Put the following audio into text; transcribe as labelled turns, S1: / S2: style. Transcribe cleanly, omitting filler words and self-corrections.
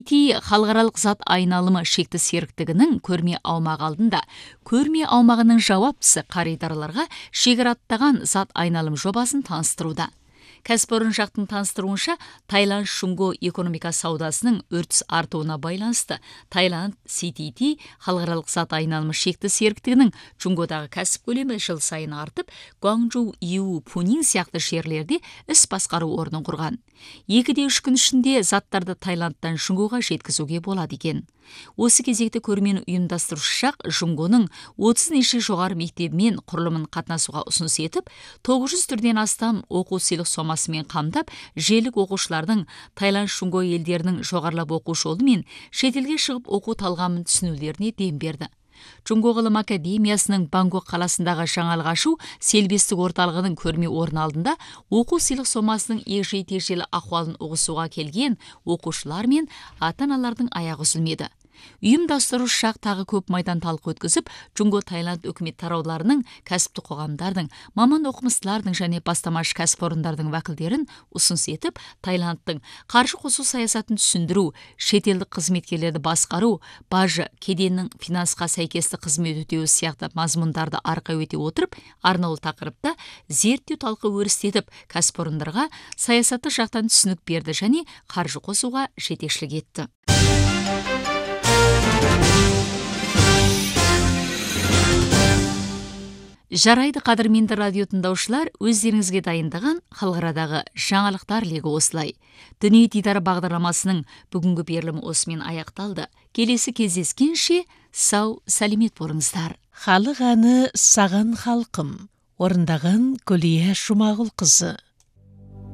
S1: халықаралық зат айналымы шекті серіктігінің көрме аумағы алдында көрме аумағының жауаптысы қаридарларға шекараттаған зат айналым жобасын таныстыруда. Кәсіпорын жақтың таныстыруынша, Таиланд Шунго экономика саудасының үрдіс артуына байланысты Таиланд CTT халықаралық зат айналымы шекті серіктігінің Чунгодағы кәсіп көлемі жыл сайын артып, Гуанчжоу, Иу, Пунин сияқты жерлерде іс басқару орнын құрған. 2-3 күн ішінде заттарды Таиландтан Шунгоға жеткізуге болады екен. Осы кезекті көрмені ұйымдастырушы жақ Шунгоның 30 неше жоғары мектебімен құрылымын қатынасуға ұсыныс етіп, 900 түрден астам оқу сыйлық сомасымен қамдап, желік оқушылардың Таиланд Шунго елдерінің жоғарылап оқу жолы мен шетелге шығып оқу талғамын түсінулеріне дем берді. Чунго ғылым академиясының Бангкок қаласындағы жаңалық ашу селбестік орталығының көрме орны алдында оқу сыйлық сомасының егжей-тегжейлі ахуалын ұғысуға келген оқушылар мен ата-аналардың аяғы үзілмеді. Ұйымдастырушы жақ тағы көп майдан талқы өткізіп, Чунго Таиланд үкімет тарауларының, кәсіптік қоғамдардың, маман оқымыстылардың және бастамашы кәсіпорындардың вәкілдерін ұсыныс етіп, Таиландтың қаржы қосу саясатын түсіндіру, шетелдік қызметкерлерді басқару, бажы, кеденнің финансқа сәйкесті қызмет өтеуі сияқты мазмұндарды арқау ете отырып, арнаулы тақырыпта зерттеу талқы өрістетіп, кәсіпорындарға саясаты жақтан түсінік берді және қаржы қосуға жетекшілік етті. Жарайды, қадірменді радио тыңдаушылар, өздеріңізге дайындаған халықарадағы жаңалықтар легі осылай. Дүние дидары бағдарламасының бүгінгі берілімі осымен аяқталды. Келесі кездескенше сау, сәлемет болыңыздар.
S2: Халық әні саған халқым. Орындаған Гүлия Жұмағұлқызы.